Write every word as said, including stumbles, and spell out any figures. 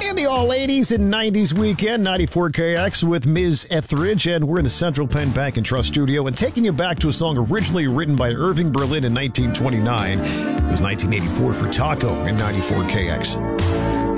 In the all eighties and nineties weekend, ninety-four K X with Miz Etheridge, and we're in the Central Penn Bank and Trust studio and taking you back to a song originally written by Irving Berlin in nineteen twenty-nine. It was nineteen eighty-four for Taco in ninety-four K X.